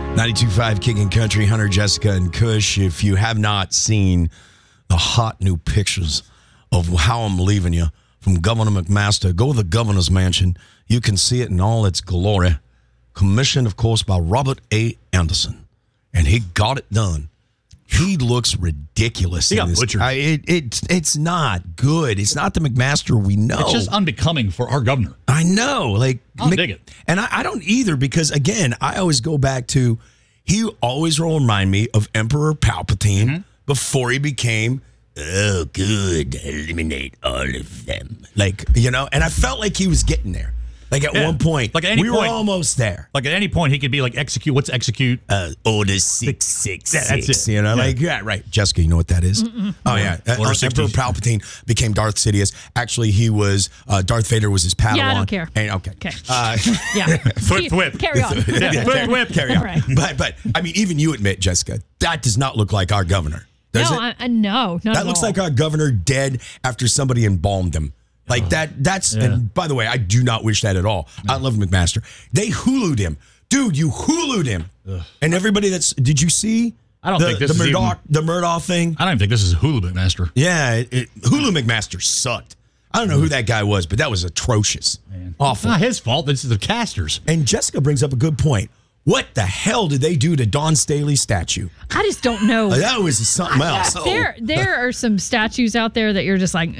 92.5 King and Country, Hunter, Jessica, and Kush. If you have not seen the hot new pictures of How I'm Leaving You from Governor McMaster, go to the governor's mansion. You can see it in all its glory. Commissioned, of course, by Robert A. Anderson. And he got it done. He looks ridiculous. He got butchered. It's not good. It's not the McMaster we know. It's just unbecoming for our governor. I know. Like, I don't dig it. And I don't either because, again, I always go back to, he always will remind me of Emperor Palpatine before he became, oh, good, eliminate all of them. Like, you know, and I felt like he was getting there. Like at one point, like at any we point, were almost there. Like at any point, he could be like, execute. What's execute? Order 666. Yeah, that's it. You know, like, yeah, right. Jessica, you know what that is? Oh, yeah. Order 60. Emperor Palpatine became Darth Sidious. Actually, he was, Darth Vader was his Padawan. Yeah, I don't care. And, okay. Yeah. Foot whip. Carry on. Foot whip. Carry on. Right. But, I mean, even you admit, Jessica, that does not look like our governor. Does it? No, not That at looks all. like our governor dead after somebody embalmed him. Like that's, and by the way, I do not wish that at all. I love McMaster. They Hulu'd him. Dude, you Hulu'd him. And everybody did you see? I don't think this is the Murdoch thing? I don't even think this is Hulu McMaster. Yeah, Hulu McMaster sucked. I don't know who that guy was, but that was atrocious. Man. Awful. It's not his fault. This is the casters. And Jessica brings up a good point. What the hell did they do to Don Staley's statue? I just don't know. That was something else. There are some statues out there that you're just like,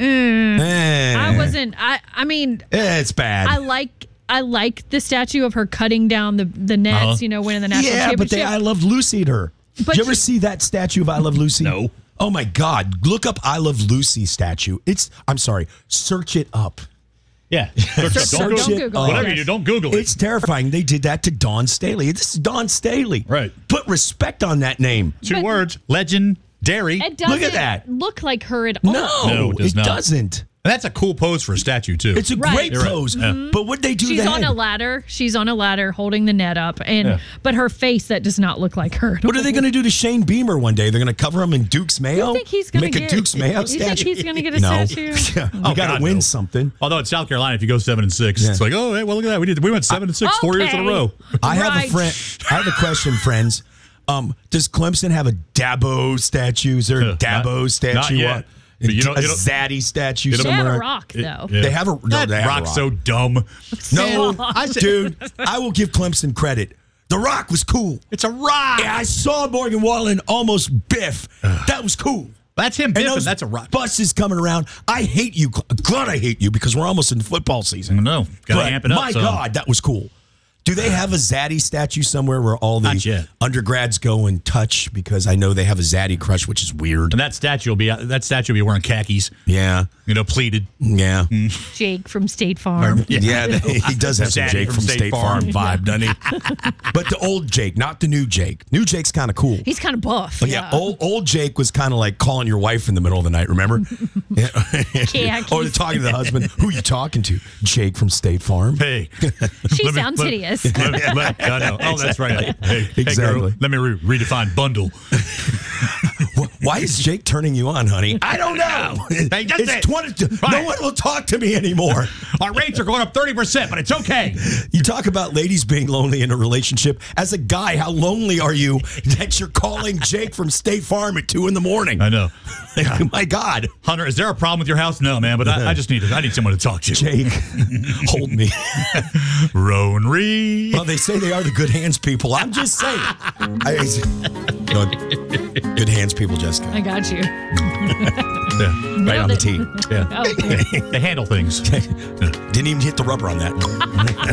I wasn't. I mean, it's bad. I like the statue of her cutting down the nets. You know, winning the national championship. Yeah, but I loved Lucy'd her. Did you ever see that statue of I Love Lucy? No. Oh my God! Look up I Love Lucy statue. I'm sorry. Search it up. Yeah. Don't Google it. Whatever you do, don't Google it. It's terrifying. They did that to Don Staley. This is Don Staley. Right. Put respect on that name. Two words. Legendary. It doesn't Look at that. look like her at all. No, it does not. doesn't. And that's a cool pose for a statue, too. It's a great You're right. pose. Yeah. But what they do She's on a ladder. She's on a ladder holding the net up, but her face that does not look like her. What are they going to do to Shane Beamer one day? They're going to cover him in Duke's Mayo? You think he's going to make a Duke's Mayo statue? You think he's going to get a No. statue? You got to win something. Although in South Carolina, if you go 7-6, it's like, oh, hey, well, look at that. We went 7-6 4 years in a row. I have a question, friends. Does Clemson have a Dabo statue? Is there a Dabo statue? Not yet. A Zaddy statue They somewhere? have a rock, though. They have a That rock's so dumb. No, dude, I will give Clemson credit. The Rock was cool. It's a rock. Yeah, I saw Morgan Wallen almost biff. That was cool. That's him And biffing. those That's a rock. buses coming around. I hate you. God, I hate you because we're almost in football season. No, got to amp it up. My God, that was cool. Do they have a Zaddy statue somewhere where all the undergrads go and touch? Because I know they have a Zaddy crush, which is weird. And that statue will be wearing khakis. Yeah. Pleated. Yeah. Jake from State Farm. Yeah, he does have some Jake from State Farm vibe, doesn't he? But the old Jake, not the new Jake. New Jake's kind of cool. He's kind of buff. Yeah, old Jake was kind of like calling your wife in the middle of the night, remember? Or talking to the husband. Who are you talking to? Jake from State Farm. Hey. She sounds hideous. I know. Oh, that's right. Hey, Exactly. girl, let me redefine bundle. Why is Jake turning you on, honey? I don't know. Hey, that's It's it. 22. Right. No one will talk to me anymore. Our rates are going up 30%, but it's okay. You talk about ladies being lonely in a relationship. As a guy, how lonely are you that you're calling Jake from State Farm at 2 a.m? I know. My God. Hunter, is there a problem with your house? No, man, but I just need someone to talk to. Jake, hold me. Rowan Reed. Well, they say they are the good hands people. I'm just saying. Good hands people, Jessica. I got you. Right on the tee. Yeah. Oh, They handle things. Didn't even hit the rubber on that.